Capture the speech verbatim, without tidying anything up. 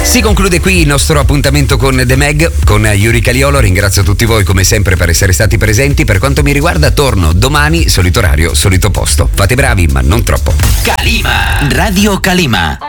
Si conclude qui il nostro appuntamento con The Meg, con Yuri Caliolo. Ringrazio tutti voi come sempre per essere stati presenti. Per quanto mi riguarda torno domani, solito orario, solito posto. Fate bravi, ma non troppo. Calima, Radio Calima.